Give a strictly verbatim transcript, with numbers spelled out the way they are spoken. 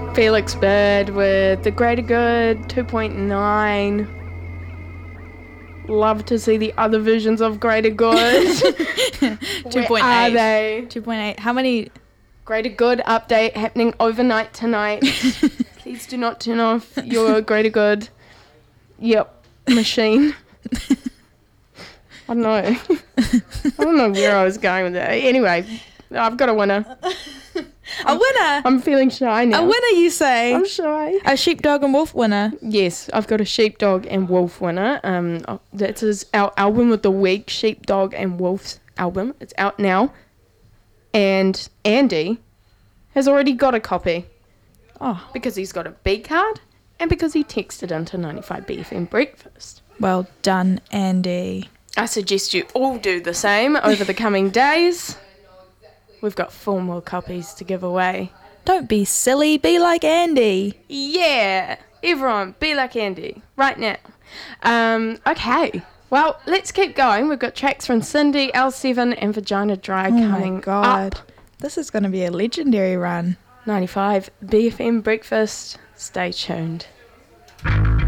Felix Bird with The Greater Good, two point nine. Love to see the other versions of Greater Good. two point eight. Where are they? two point eight. How many? Greater Good update happening overnight tonight. Please do not turn off your Greater Good. Yep, machine. I don't know. I don't know where I was going with that. Anyway, I've got a winner. A winner? I'm feeling shy now. A winner, you say? I'm shy. A sheepdog and wolf winner? Yes, I've got a sheepdog and wolf winner. Um, oh, That is our album of the week, Sheepdog and Wolf's album. It's out now. And Andy has already got a copy. Oh. Because he's got a B card and because he texted into ninety-five B F M Breakfast. Well done, Andy. I suggest you all do the same over the coming days. We've got four more copies to give away. Don't be silly, be like Andy. Yeah, everyone, be like Andy, right now. Um, okay, well, let's keep going. We've got tracks from Cindy, L seven and Vagina Dry Oh coming my God. up. This is going to be a legendary run. ninety-five B F M Breakfast, stay tuned.